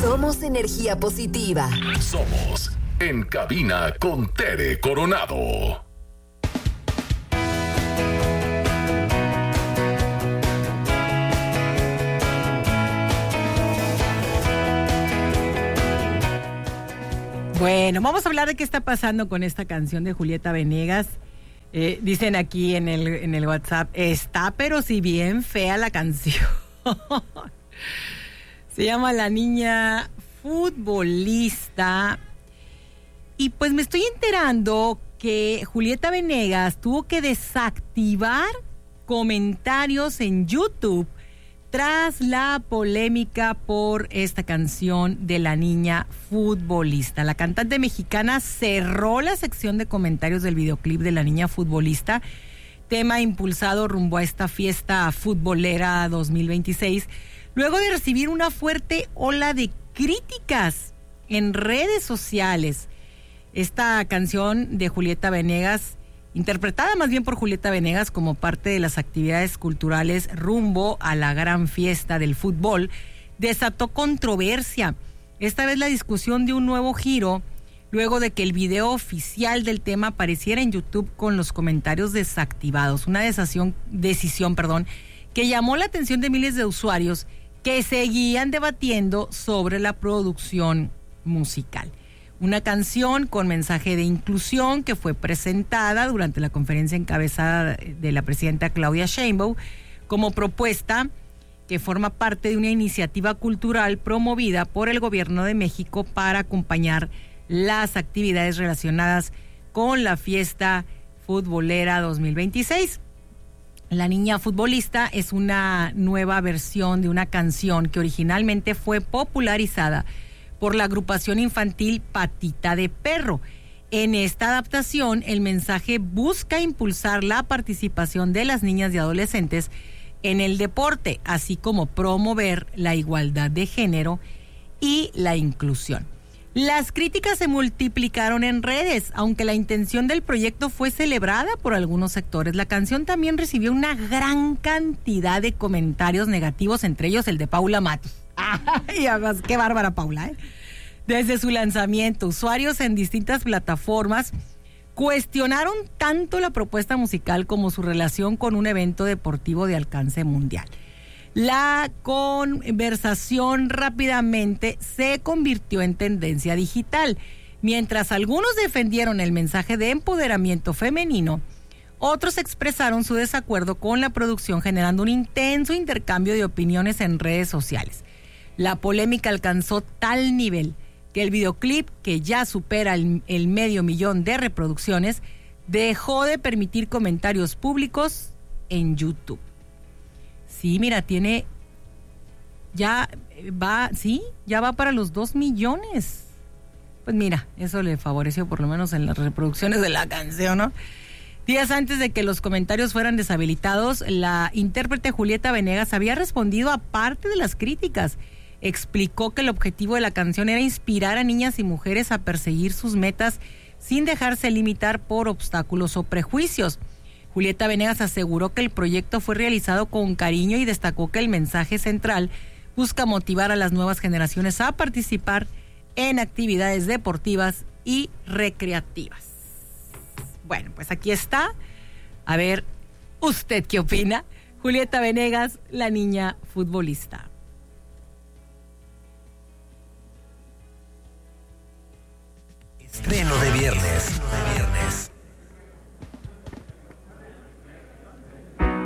Somos energía positiva. Somos En Cabina con Tere Coronado. Bueno, vamos a hablar de qué está pasando con esta canción de Julieta Venegas. Dicen aquí en el WhatsApp, está pero si bien fea la canción. Se llama La Niña Futbolista. Y pues me estoy enterando que Julieta Venegas tuvo que desactivar comentarios en YouTube tras la polémica por esta canción de La Niña Futbolista. La cantante mexicana cerró la sección de comentarios del videoclip de La Niña Futbolista, tema impulsado rumbo a esta fiesta futbolera 2026, luego de recibir una fuerte ola de críticas en redes sociales. Esta canción de Julieta Venegas, interpretada más bien por Julieta Venegas como parte de las actividades culturales rumbo a la gran fiesta del fútbol, desató controversia. Esta vez la discusión dio un nuevo giro luego de que el video oficial del tema apareciera en YouTube con los comentarios desactivados. Una decisión, que llamó la atención de miles de usuarios que seguían debatiendo sobre la producción musical. Una canción con mensaje de inclusión que fue presentada durante la conferencia encabezada de la presidenta Claudia Sheinbaum como propuesta que forma parte de una iniciativa cultural promovida por el gobierno de México para acompañar las actividades relacionadas con la fiesta futbolera 2026. La Niña Futbolista es una nueva versión de una canción que originalmente fue popularizada por la agrupación infantil Patita de Perro. En esta adaptación, el mensaje busca impulsar la participación de las niñas y adolescentes en el deporte, así como promover la igualdad de género y la inclusión. Las críticas se multiplicaron en redes, aunque la intención del proyecto fue celebrada por algunos sectores. La canción también recibió una gran cantidad de comentarios negativos, entre ellos el de Paula Matos. ¡Ay, además, qué bárbara Paula! Desde su lanzamiento, usuarios en distintas plataformas cuestionaron tanto la propuesta musical como su relación con un evento deportivo de alcance mundial. La conversación rápidamente se convirtió en tendencia digital. Mientras algunos defendieron el mensaje de empoderamiento femenino, otros expresaron su desacuerdo con la producción, generando un intenso intercambio de opiniones en redes sociales. La polémica alcanzó tal nivel que el videoclip, que ya supera el 500,000 de reproducciones, dejó de permitir comentarios públicos en YouTube. Sí, mira, ya va para los 2 millones. Pues mira, eso le favoreció por lo menos en las reproducciones de la canción, ¿no? Días antes de que los comentarios fueran deshabilitados, la intérprete Julieta Venegas había respondido a parte de las críticas. Explicó que el objetivo de la canción era inspirar a niñas y mujeres a perseguir sus metas sin dejarse limitar por obstáculos o prejuicios. Julieta Venegas aseguró que el proyecto fue realizado con cariño y destacó que el mensaje central busca motivar a las nuevas generaciones a participar en actividades deportivas y recreativas. Bueno, pues aquí está. A ver, ¿usted qué opina? Julieta Venegas, La Niña Futbolista. Estreno de viernes.